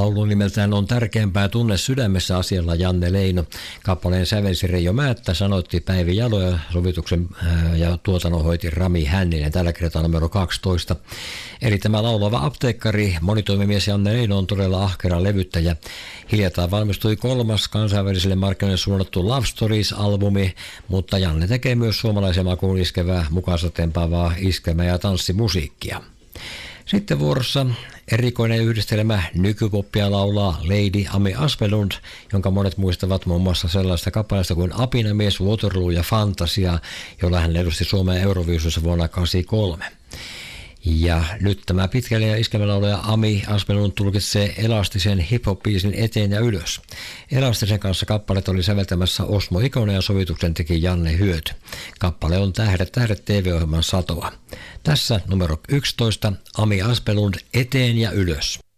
Laulu nimeltään On tärkeämpää tunne sydämessä asialla Janne Leino. Kappaleen sävelsi Reijo Määttä, sanoitti Päivi Jalo ja sovituksen ja tuotannon hoiti Rami Hänninen, tällä kertaa numero 12. Eli tämä laulava apteekkari, monitoimimies Janne Leino on todella ahkera levyttäjä. Hiljattain valmistui 3. kansainväliselle markkinoille suunnattu Love Stories-albumi, mutta Janne tekee myös suomalaisen makuun iskevää, mukaansa tempaavaa iskelmä- ja tanssimusiikkia. Sitten vuorossa erikoinen yhdistelmä nykypoppia laulaa Lady Ami Aspelund, jonka monet muistavat muun muassa sellaista kappaleesta kuin Apinamies, Waterloo ja Fantasia, jolla hän edusti Suomea Euroviisussa vuonna 1983. Ja nyt tämä pitkälle ja iskelmälaulaja Ami Aspelund tulkitsee elastisen hip-hop-biisin Eteen ja ylös. Elastisen kanssa kappalet oli säveltämässä Osmo Ikonen ja sovituksen teki Janne Hyöty. Kappale on Tähdet TV-ohjelman satoa. Tässä numero 11, Ami Aspelund Eteen ja ylös.